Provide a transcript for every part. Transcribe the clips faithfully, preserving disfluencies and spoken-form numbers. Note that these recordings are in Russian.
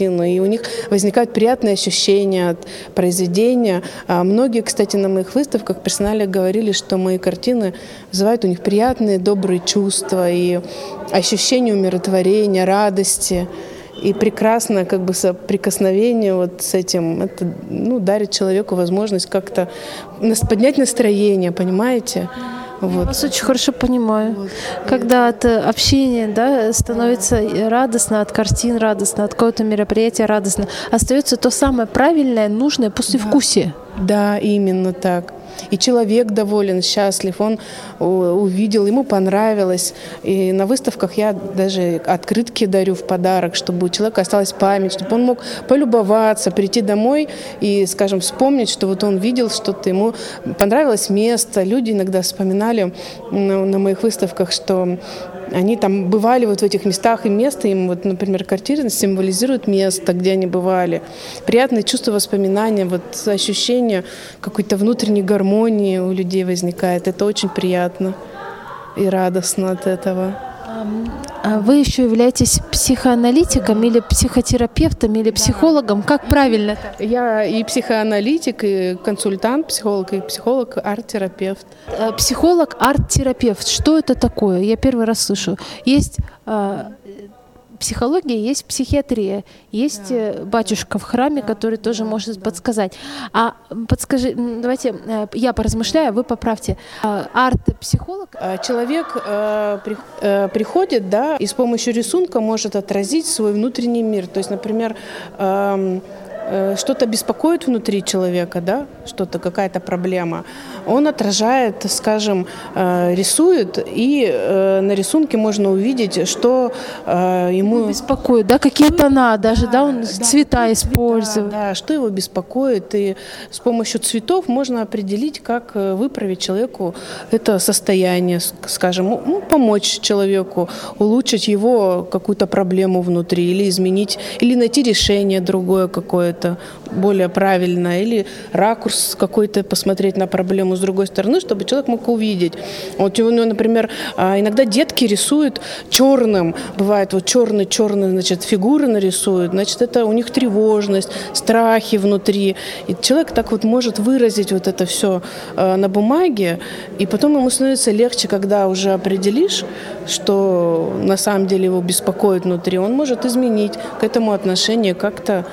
и у них возникают приятные ощущения от произведения. А многие, кстати, на моих выставках персонально говорили, что мои картины вызывают у них приятные, добрые чувства и ощущение умиротворения, радости. И прекрасное как бы соприкосновение вот с этим, это, ну, дарит человеку возможность как-то поднять настроение, понимаете? Вот. Я вас очень хорошо понимаю. Вот. Когда от общения, да, становится радостно, от картин радостно, от какого-то мероприятия радостно, остается то самое правильное, нужное послевкусие. Да, именно так. И человек доволен, счастлив, он увидел, ему понравилось. И на выставках я даже открытки дарю в подарок, чтобы у человека осталась память, чтобы он мог полюбоваться, прийти домой и, скажем, вспомнить, что вот он видел что-то, ему понравилось место. Люди иногда вспоминали на, на моих выставках, что они там бывали вот в этих местах, и место им, вот, например, картина символизирует место, где они бывали. Приятные чувства, воспоминания, вот ощущение какой-то внутренней гармонии у людей возникает. Это очень приятно и радостно от этого. А вы еще являетесь психоаналитиком или психотерапевтом или психологом? Как правильно это? Я и психоаналитик, и консультант, психолог, и психолог, арт-терапевт. Психолог, арт-терапевт. Что это такое? Я первый раз слышу. Есть а, психология, есть психиатрия, есть да. батюшка в храме, который тоже может да. подсказать. А подскажи, давайте я поразмышляю, вы поправьте. Арт-психолог? Человек э, при, э, приходит, да, и с помощью рисунка может отразить свой внутренний мир. То есть, например, э, что-то беспокоит внутри человека, да, что-то, какая-то проблема, он отражает, скажем, рисует, и на рисунке можно увидеть, что ему... Его беспокоит, да, какие тона даже, да, да он да, цвета да, использует. Да, что его беспокоит, и с помощью цветов можно определить, как выправить человеку это состояние, скажем, ну, помочь человеку, улучшить его какую-то проблему внутри, или изменить, или найти решение другое какое-то, более правильно, или ракурс какой-то посмотреть на проблему с другой стороны, чтобы человек мог увидеть. Вот, например, иногда детки рисуют черным, бывает вот черные-черные, значит, фигуры нарисуют, значит, это у них тревожность, страхи внутри. И человек так вот может выразить вот это все на бумаге, и потом ему становится легче, когда уже определишь, что на самом деле его беспокоит внутри, он может изменить к этому отношение как-то,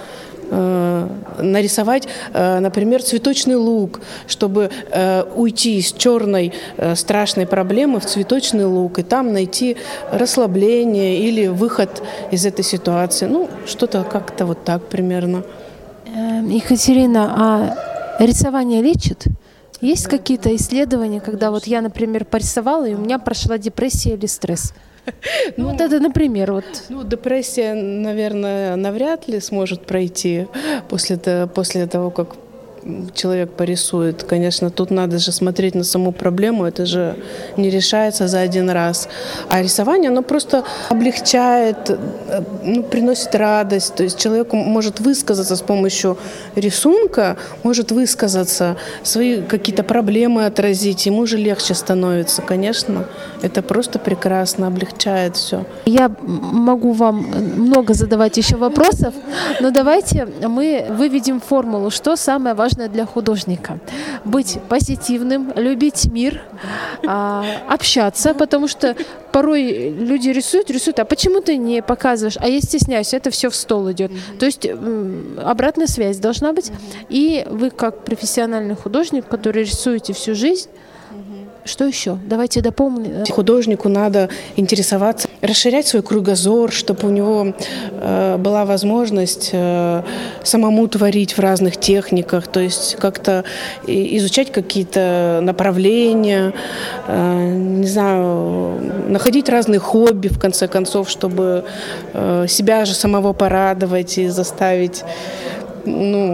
нарисовать, например, цветочный лук, чтобы уйти из черной страшной проблемы в цветочный лук и там найти расслабление или выход из этой ситуации. Ну, что-то как-то вот так примерно. Екатерина, а рисование лечит? Есть какие-то исследования, когда вот я, например, порисовала, и у меня прошла депрессия или стресс? Ну, ну, вот это, например, вот. Ну, депрессия, наверное, навряд ли сможет пройти после того, после того, как человек порисует. Конечно, тут надо же смотреть на саму проблему, это же не решается за один раз. А рисование, оно просто облегчает, ну, приносит радость. То есть человек может высказаться с помощью рисунка, может высказаться, свои какие-то проблемы отразить, ему же легче становится. Конечно, это просто прекрасно, облегчает все. Я могу вам много задавать еще вопросов, но давайте мы выведем формулу, что самое важное для художника. Быть позитивным, любить мир, общаться, потому что порой люди рисуют, рисуют, а почему ты не показываешь? А я стесняюсь, это все в стол идет. То есть обратная связь должна быть. И вы как профессиональный художник, который рисуете всю жизнь, что еще? Давайте дополним. Художнику надо интересоваться, расширять свой кругозор, чтобы у него э, была возможность э, самому творить в разных техниках, то есть как-то изучать какие-то направления, э, не знаю, находить разные хобби, в конце концов, чтобы э, себя же самого порадовать и заставить, ну,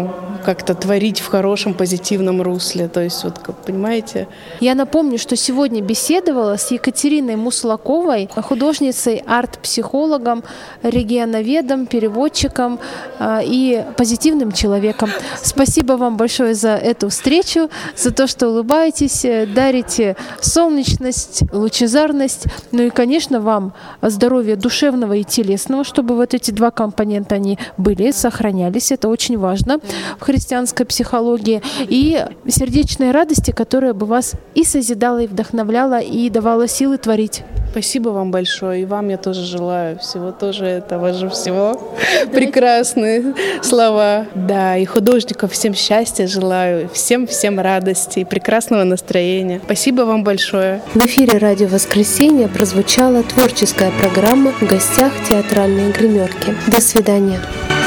как-то творить в хорошем, позитивном русле. То есть, вот, как понимаете. Я напомню, что сегодня беседовала с Екатериной Муслаковой, художницей, арт-психологом, регионоведом, переводчиком э, и позитивным человеком. Спасибо вам большое за эту встречу, за то, что улыбаетесь, дарите солнечность, лучезарность. Ну и, конечно, вам здоровья душевного и телесного, чтобы вот эти два компонента они были, сохранялись. Это очень важно в христианской психологии. И сердечной радости, которая бы вас и созидала, и вдохновляла, и давала силы творить. Спасибо вам большое. И вам я тоже желаю всего тоже этого же всего. Прекрасные слова. Да, и художникам всем счастья желаю, всем-всем радости и прекрасного настроения. Спасибо вам большое. В эфире «Радио Воскресенье» прозвучала творческая программа «В гостях театральные гримерки». До свидания.